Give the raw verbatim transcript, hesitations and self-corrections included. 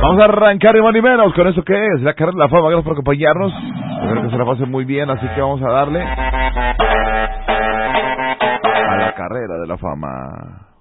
Vamos a arrancar, ni más ni menos, con eso que es la carrera de la fama. Gracias por acompañarnos. Espero que se la pasen muy bien, así que vamos a darle a la carrera de la fama.